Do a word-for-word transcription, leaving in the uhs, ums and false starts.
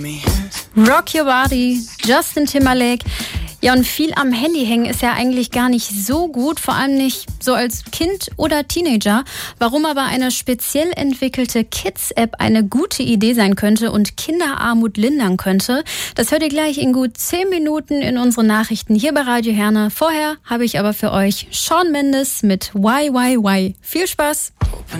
Rock Your Body, Justin Timberlake. Ja, und viel am Handy hängen ist ja eigentlich gar nicht so gut, vor allem nicht so als Kind oder Teenager. Warum aber eine speziell entwickelte Kids-App eine gute Idee sein könnte und Kinderarmut lindern könnte, das hört ihr gleich in gut zehn Minuten in unseren Nachrichten hier bei Radio Herne. Vorher habe ich aber für euch Shawn Mendes mit Why, Why, Why. Viel Spaß!